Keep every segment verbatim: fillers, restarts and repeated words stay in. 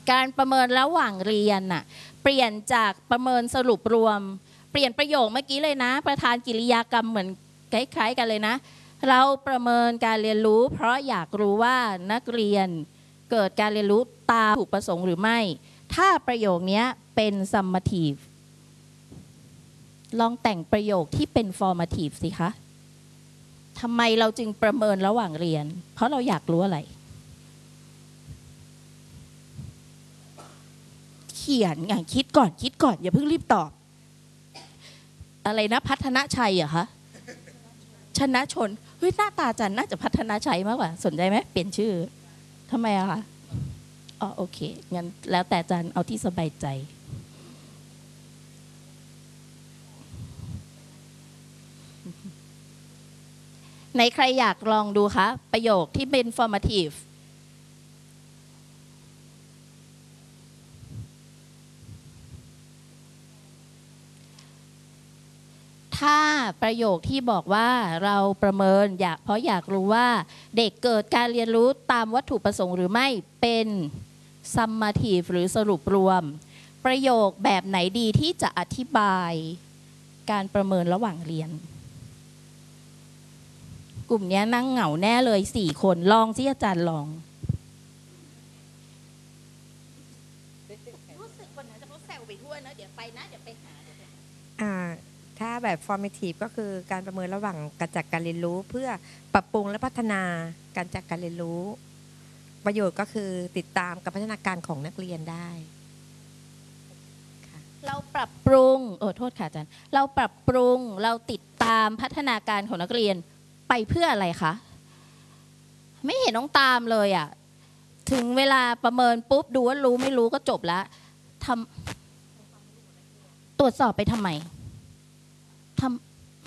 การประเมินระหว่างเรียนน่ะเปลี่ยนจากประเมินสรุปรวมเปลี่ยนประโยคเมื่อกี้เลยนะประธานกิริยากรรมเหมือนคล้ายๆกันเลยนะเราประเมินการเรียนรู้เพราะอยากรู้ว่านักเรียนเกิดการเรียนรู้ตามถูกประสงค์หรือไม่ถ้าประโยคนี้เป็น summative ลองแต่งประโยคที่เป็น formative สิคะทำไมเราจึงประเมินระหว่างเรียนเพราะเราอยากรู้อะไรเขียนไงคิดก่อนคิดก่อนอย่าเพิ่งรีบตอบอะไรนะพัฒนาชัยเหรอคะชนะชนเฮ้ยหน้าตาจันน่าจะพัฒนาชัยมากกว่าสนใจไหมเปลี่ยนชื่อทำไมอะคะอ๋อโอเคงั้นแล้วแต่จันเอาที่สบายใจในใครอยากลองดูคะประโยคที่เป็น formative ถ้าประโยคที่บอกว่าเราประเมินอยากเพราะอยากรู้ว่าเด็กเกิดการเรียนรู้ตามวัตถุประสงค์หรือไม่เป็น summative หรือสรุปรวมประโยคแบบไหนดีที่จะอธิบายการประเมินระหว่างเรียนกลุ่มนี้นั่งเหงาแน่เลยสี่คนลองสิอาจารย์ลองรู้สึกวันนั้นจะเขาแซวไปทั่วนะเดี๋ยวไปนะเดี๋ยวไปหาอ่าถ้าแบบ formative ก็คือการประเมินระหว่างการจัดการเรียนรู้เพื่อปรับปรุงและพัฒนาการจัดการเรียนรู้ประโยชน์ก็คือติดตามกับพัฒนาการของนักเรียนได้เราปรับปรุงโอ้โทษค่ะอาจารย์เราปรับปรุงเราติดตามพัฒนาการของนักเรียนไปเพื่ออะไรคะไม่เห็นต้องตามเลยอ่ะถึงเวลาประเมินปุ๊บดูว่ารู้ไม่รู้ก็จบแล้วทำตรวจสอบไปทำไมทำ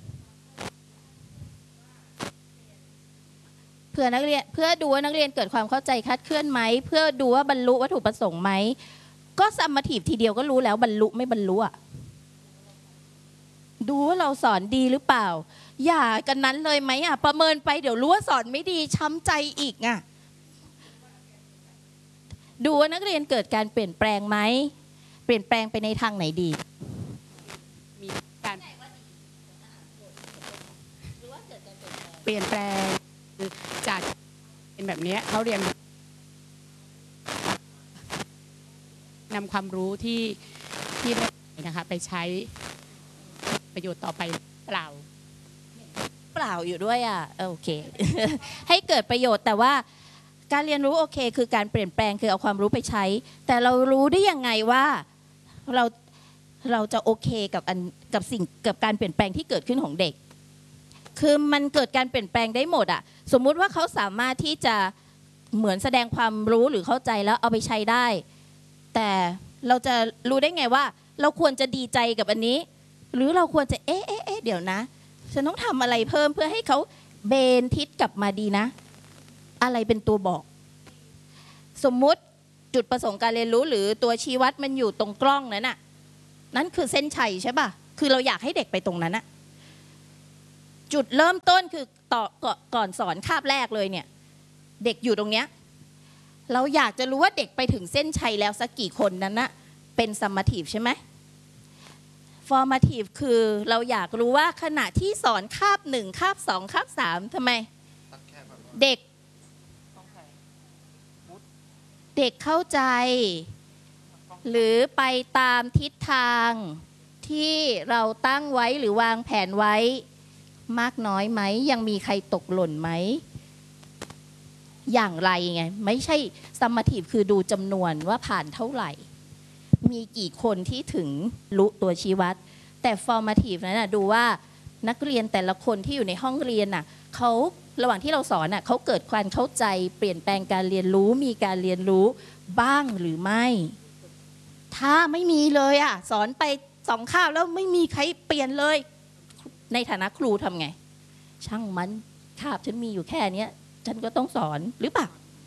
เพื่อนักเรียนเพื่อดูว่านักเรียนเกิดความเข้าใจคลาดเคลื่อนไหมเพื่อดูว่าบรรลุวัตถุประสงค์ไหมก็ซัมมาทีฟทีเดียวก็รู้แล้วบรรลุไม่บรรลุอ่ะดูว่าเราสอนดีหรือเปล่าอย่ากันนั้นเลยไหมอ่ะประเมินไปเดี๋ยวรู้ว่าสอนไม่ดีช้ำใจอีกอ่ะดูว่านักเรียนเกิดการเปลี่ยนแปลงไหมเปลี่ยนแปลงไปในทางไหนดีมีการเปลี่ยนแปลงจากเป็นแบบนี้เขาเรียนนำความรู้ที่ที่ได้นะคะไปใช้ประโยชน์ต่อไปเปล่าเปล่าอยู่ด้วยอ่ะโอเค ให้เกิดประโยชน์แต่ว่าการเรียนรู้โอเคคือการเปลี่ยนแปลงคือเอาความรู้ไปใช้แต่เรารู้ได้ยังไงว่าเราเราจะโอเคกับอันกับสิ่งกับการเปลี่ยนแปลงที่เกิดขึ้นของเด็กคือมันเกิดการเปลี่ยนแปลงได้หมดอ่ะสมมุติว่าเขาสามารถที่จะเหมือนแสดงความรู้หรือเข้าใจแล้วเอาไปใช้ได้แต่เราจะรู้ได้ไงว่าเราควรจะดีใจกับอันนี้หรือเราควรจะเอ๊ะเอ๊ะเอ๊ะเดี๋ยวนะฉันต้องทำอะไรเพิ่มเพื่อให้เขาเบนทิศกลับมาดีนะอะไรเป็นตัวบอกสมมุติจุดประสงค์การเรียนรู้หรือตัวชี้วัดมันอยู่ตรงกล้องนั้นน่ะนั่นคือเส้นชัยใช่ป่ะคือเราอยากให้เด็กไปตรงนั้นน่ะจุดเริ่มต้นคือต่อก่อนสอนคาบแรกเลยเนี่ยเด็กอยู่ตรงเนี้ยเราอยากจะรู้ว่าเด็กไปถึงเส้นชัยแล้วสักกี่คนนั้นน่ะเป็น summative ใช่ไหม formative คือเราอยากรู้ว่าขณะที่สอนคาบหนึ่งคาบสองคาบสามทำไมเด็กเด็กเข้าใจหรือไปตามทิศทางที่เราตั้งไว้หรือวางแผนไว้มากน้อยไหมยังมีใครตกหล่นไหมอย่างไรไงไม่ใช่ summative คือดูจำนวนว่าผ่านเท่าไหร่มีกี่คนที่ถึงรู้ตัวชี้วัดแต่ formative นั้นนะดูว่านักเรียนแต่ละคนที่อยู่ในห้องเรียนน่ะเขาระหว่างที่เราสอนน่ะเขาเกิดความเข้าใจเปลี่ยนแปลงการเรียนรู้มีการเรียนรู้บ้างหรือไม่ถ้าไม่มีเลยอ่ะสอนไปสองคาบแล้วไม่มีใครเปลี่ยนเลยในฐานะครูทำไงช่างมันคาบฉันมีอยู่แค่นี้ฉันก็ต้องสอนหรือเปล่า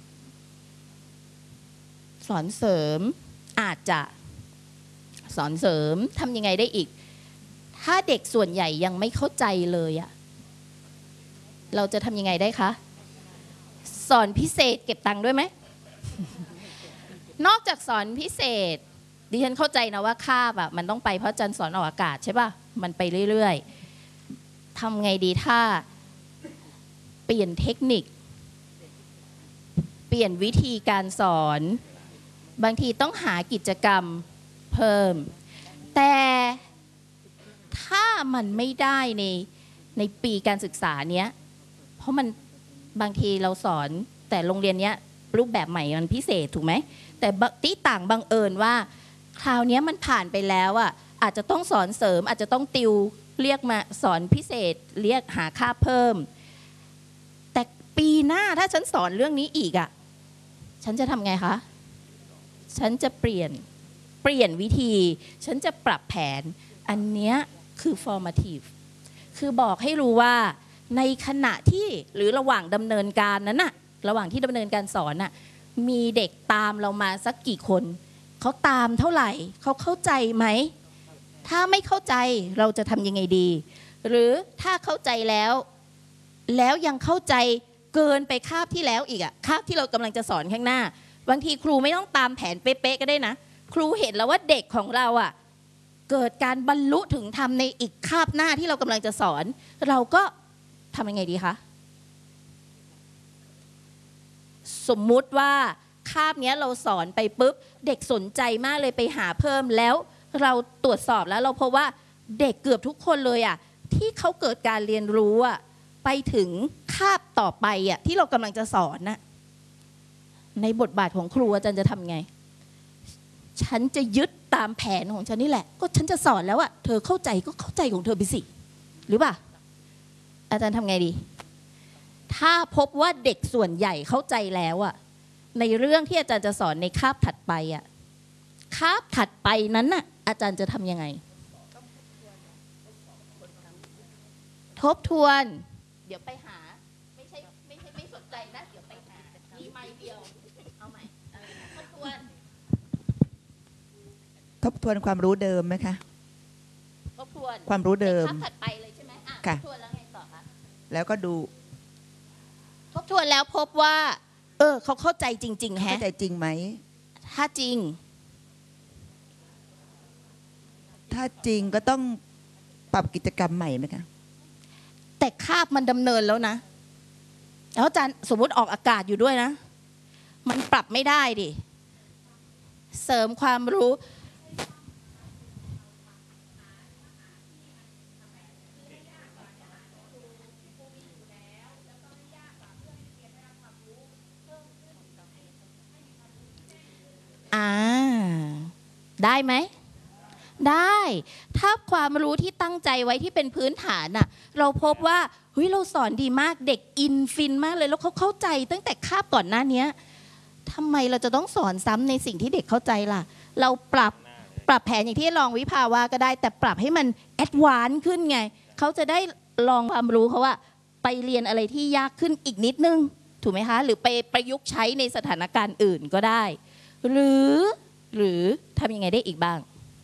สอนเสริมอาจจะสอนเสริมทำยังไงได้อีกถ้าเด็กส่วนใหญ่ยังไม่เข้าใจเลยอะเราจะทำยังไงได้คะสอนพิเศษเก็บตังค์ด้วยไหมนอกจากสอนพิเศษดิฉันเข้าใจนะว่าคาบอะมันต้องไปเพราะอาจารย์สอนออกอากาศใช่ป่ะมันไปเรื่อยๆทำไงดีถ้าเปลี่ยนเทคนิคเปลี่ยนวิธีการสอนบางทีต้องหากิจกรรมเพิ่มแต่ถ้ามันไม่ได้ในในปีการศึกษาเนี้ยเพราะมันบางทีเราสอนแต่โรงเรียนเนี้ยรูปแบบใหม่มันพิเศษถูกไหมแต่ที่ต่างบังเอิญว่าคราวนี้มันผ่านไปแล้วอ่ะอาจจะต้องสอนเสริมอาจจะต้องติวเรียกมาสอนพิเศษเรียกหาค่าเพิ่มแต่ปีหน้าถ้าฉันสอนเรื่องนี้อีกอ่ะฉันจะทำไงคะฉันจะเปลี่ยนเปลี่ยนวิธีฉันจะปรับแผนอันเนี้ยคือ formative คือบอกให้รู้ว่าในขณะที่หรือระหว่างดำเนินการนั้นน่ะระหว่างที่ดำเนินการสอนน่ะมีเด็กตามเรามาสักกี่คนเขาตามเท่าไหร่เขาเข้าใจไหมถ้าไม่เข้าใจเราจะทำยังไงดีหรือถ้าเข้าใจแล้วแล้วยังเข้าใจเกินไปคาบที่แล้วอีกอะคาบที่เรากำลังจะสอนข้างหน้าบางทีครูไม่ต้องตามแผนเป๊ะๆก็ได้นะครูเห็นแล้วว่าเด็กของเราอะเกิดการบรรลุถึงทำในอีกคาบหน้าที่เรากำลังจะสอนเราก็ทำยังไงดีคะสมมุติว่าคาบนี้เราสอนไปปุ๊บเด็กสนใจมากเลยไปหาเพิ่มแล้วเราตรวจสอบแล้วเราพบว่าเด็กเกือบทุกคนเลยอ่ะที่เขาเกิดการเรียนรู้อ่ะไปถึงคาบต่อไปอ่ะที่เรากำลังจะสอนน่ะในบทบาทของครูอาจารย์จะทำไงฉันจะยึดตามแผนของฉันนี่แหละก็ฉันจะสอนแล้วอ่ะเธอเข้าใจก็เข้าใจของเธอไปสิหรือเปล่าอาจารย์ทำไงดีถ้าพบว่าเด็กส่วนใหญ่เข้าใจแล้วอะในเรื่องที่อาจารย์จะสอนในคาบถัดไปอะคาบถัดไปนั้นน่ะอาจารย์จะทำยังไงทบทวนเดี๋ยวไปหาไม่ใช่ไม่ใช่ไม่สนใจนะเดี๋ยวไปหามีไม้เดียวเอาใหม่ทบทวนทบทวนความรู้เดิมไหมคะทบทวนความรู้เดิมคาบถัดไปเลยใช่ไหมอ่ะทบทวนแล้วไงต่อคะแล้วก็ดูทบทวนแล้วพบว่าเออเขาเข้าใจจริงๆแฮะเข้าใจจริงไหมถ้าจริงถ้าจริงก็ต้องปรับกิจกรรมใหม่ไหมคะแต่คาบมันดำเนินแล้วนะแล้วอาจารย์สมมติออกอากาศอยู่ด้วยนะมันปรับไม่ได้ดิเสริมความรู้อ่าได้ไหมได้ถ้าความรู้ที่ตั้งใจไว้ที่เป็นพื้นฐานน่ะเราพบว่าเฮ้ยเราสอนดีมากเด็กอินฟินมากเลยแล้วเขาเข้าใจตั้งแต่คาบก่อนหน้านี้ทำไมเราจะต้องสอนซ้ำในสิ่งที่เด็กเข้าใจล่ะเราปรับปรับแผนอย่างที่ลองวิภาวาก็ได้แต่ปรับให้มันแอดวานซ์ขึ้นไงเขาจะได้ลองความรู้เขาว่าไปเรียนอะไรที่ยากขึ้นอีกนิดนึงถูกไหมคะหรือไปประยุกต์ใช้ในสถานการณ์อื่นก็ได้หรือหรือทำยังไงได้อีกบ้าง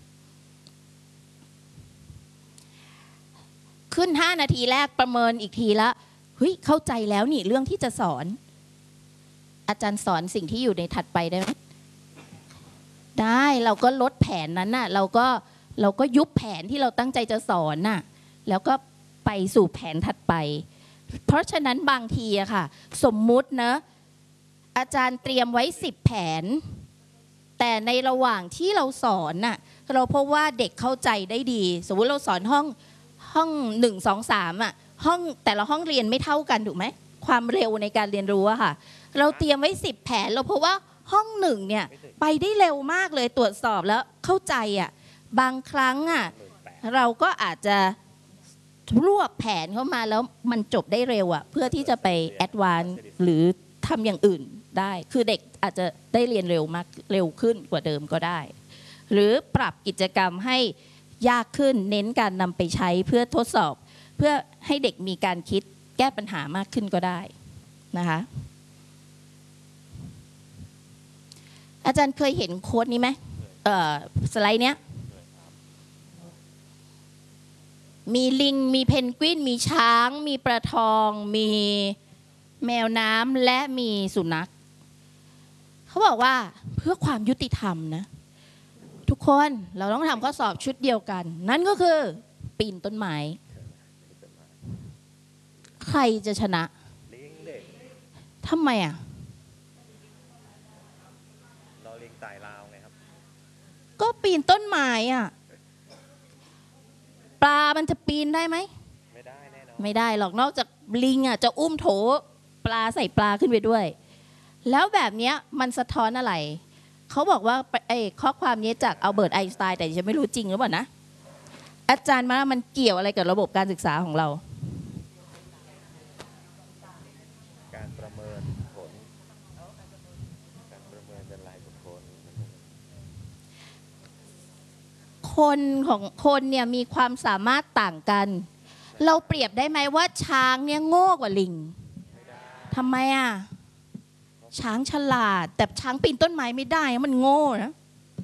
ขึ้นห้านาทีแรกประเมินอีกทีละเฮ้ยเข้าใจแล้วนี่เรื่องที่จะสอนอาจารย์สอนสิ่งที่อยู่ในถัดไปได้ไหมได้เราก็ลดแผนนั้นน่ะเราก็เราก็ยุบแผนที่เราตั้งใจจะสอนน่ะแล้วก็ไปสู่แผนถัดไปเพราะฉะนั้นบางทีอะค่ะสมมุตินะอาจารย์เตรียมไว้สิบแผนแต่ในระหว่างที่เราสอนน่ะเราพบว่าเด็กเข้าใจได้ดีสมมุติเราสอนห้องห้องหนึ่งสองสามอ่ะห้องแต่ละห้องเรียนไม่เท่ากันถูกไหมความเร็วในการเรียนรู้อะค่ะเราเตรียมไว้สิบแผนเราพบว่าห้องหนึ่งเนี่ยไปได้เร็วมากเลยตรวจสอบแล้วเข้าใจอ่ะบางครั้งอ่ะเราก็อาจจะรวบแผนเข้ามาแล้วมันจบได้เร็วอ่ะเพื่อที่จะไปแอดวานซ์หรือทำอย่างอื่นได้คือเด็กอาจจะได้เรียนเร็วมากเร็วขึ้นกว่าเดิมก็ได้หรือปรับกิจกรรมให้ยากขึ้นเน้นการนำไปใช้เพื่อทดสอบเพื่อให้เด็กมีการคิดแก้ปัญหามากขึ้นก็ได้นะคะอาจารย์เคยเห็นโค้ดนี้ไหมเอ่อสไลด์เนี้ยมีลิงมีเพนกวินมีช้างมีปลาทองมีแมวน้ำและมีสุนัขเขาบอกว่าเพื่อความยุติธรรมนะทุกคนเราต้องทำข้อสอบชุดเดียวกัน นั่นก็คือปีนต้นไม้ใครจะชนะทำไมอ่ะเราลิงไต่ราวไงครับก็ปีนต้นไม้อ่ะปลามันจะปีนได้ไหมไม่ได้แน่นอนไม่ได้หรอกนอกจากลิงอ่ะจะอุ้มโถปลาใส่ปลาขึ้นไปด้วยแล้วแบบเนี้ยมันสะท้อนอะไรเขาบอกว่าไอ้ข้อความนี้จากอัลเบิร์ตไอน์สไตน์แต่ฉันไม่รู้จริงหรือเปล่านะอาจารย์มามันเกี่ยวอะไรกับระบบการศึกษาของเราการประเมินผลการประเมินเป็นรายบุคคลคนของคนเนี่ยมีความสามารถต่างกันเราเปรียบได้ไหมว่าช้างเนี่ยโง่กว่าลิงทำไมอ่ะช้างฉลาดแต่ช้างปีนต้นไม้ไม่ได้มันโง่นะ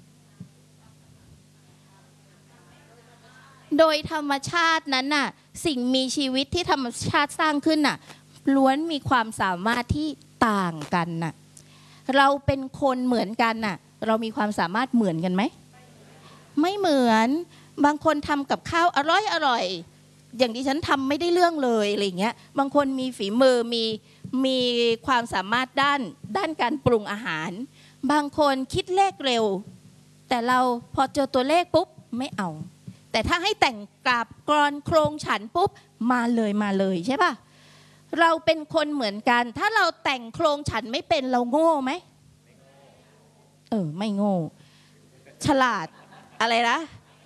โดยธรรมชาตินั้นน่ะสิ่งมีชีวิตที่ธรรมชาติสร้างขึ้นน่ะล้วนมีความสามารถที่ต่างกันน่ะเราเป็นคนเหมือนกันน่ะเรามีความสามารถเหมือนกันไหมไม่เหมือนบางคนทำกับข้าวอร่อยอร่อยอย่างที่ฉันทำไม่ได้เรื่องเลยอะไรอย่างเงี้ยบางคนมีฝีมือมีมีความสามารถด้านด้านการปรุงอาหารบางคนคิดเลขเร็วแต่เราพอเจอตัวเลขปุ๊บไม่เอาแต่ถ้าให้แต่งกราบกรอนโครงฉันปุ๊บมาเลยมาเลยใช่ป่ะเราเป็นคนเหมือนกันถ้าเราแต่งโครงฉันไม่เป็นเราโง่ไหมเออไม่โง่ฉลาดอะไรนะ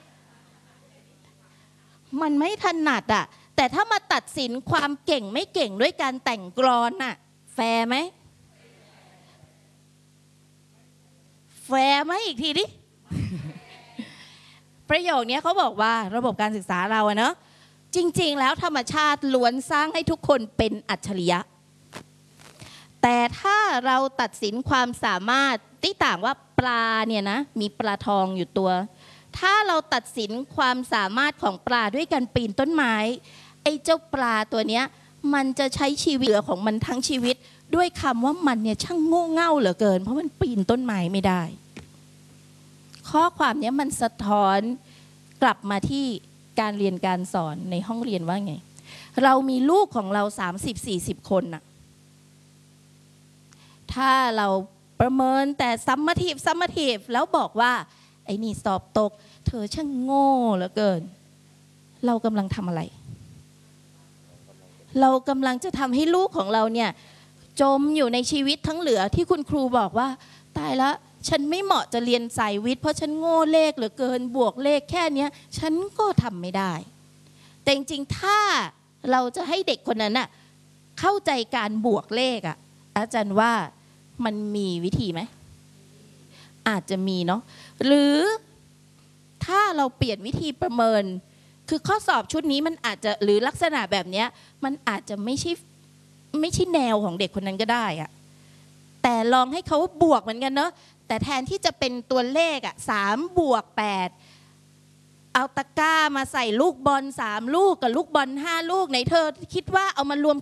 มันไม่ถนัดอ่ะแต่ถ้ามาตัดสินความเก่งไม่เก่งด้วยการแต่งกลอนน่ะแฟร์ไหมแฟร์ไหมอีกทีดิ ประโยคนี้เขาบอกว่าระบบการศึกษาเราอะเนอะจริงๆแล้วธรรมชาติล้วนสร้างให้ทุกคนเป็นอัจฉริยะแต่ถ้าเราตัดสินความสามารถที่ต่างว่าปลาเนี่ยนะมีปลาทองอยู่ตัวถ้าเราตัดสินความสามารถของปลาด้วยการปีนต้นไม้ไอ้เจ้าปลาตัวเนี้ยมันจะใช้ชีวิตเหลือของมันทั้งชีวิตด้วยคำว่ามันเนี่ยช่างโง่เง่าเหลือเกินเพราะมันปีนต้นไม้ไม่ได้ข้อความนี้มันสะท้อนกลับมาที่การเรียนการสอนในห้องเรียนว่าไงเรามีลูกของเรา สามสิบสี่สิบ คนน่ะถ้าเราประเมินแต่ซัมมาทีฟซัมมาทีฟแล้วบอกว่าไอ้นี่สอบตกเธอช่างโง่เหลือเกินเรากำลังทำอะไรเรากำลังจะทำให้ลูกของเราเนี่ยจมอยู่ในชีวิตทั้งเหลือที่คุณครูบอกว่าตายแล้วฉันไม่เหมาะจะเรียนสายวิทย์เพราะฉันโง่เลขเหลือเกินบวกเลขแค่นี้ฉันก็ทำไม่ได้แต่จริงๆถ้าเราจะให้เด็กคนนั้นน่ะเข้าใจการบวกเลขอ่ะอาจารย์ว่ามันมีวิธีไหมอาจจะมีเนาะหรือถ้าเราเปลี่ยนวิธีประเมินคือข้อสอบชุดนี้มันอาจจะหรือลักษณะแบบนี้มันอาจจะไม่ใช่ไม่ใช่แนวของเด็กคนนั้นก็ได้อะแต่ลองให้เขาบวกเหมือนกันเนาะแต่แทนที่จะเป็นตัวเลขอ่ะสามบวกแปดเอาตะกร้ามาใส่ลูกบอลสามลูกกับลูกบอลห้าลูกไหนเธอคิดว่าเอามารวม